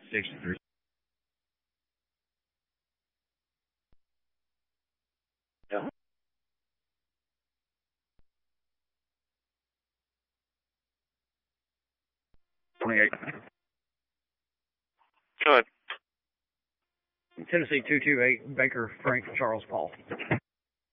63. Yeah. 28. Go ahead. Tennessee 228, Baker Frank Charles Paul.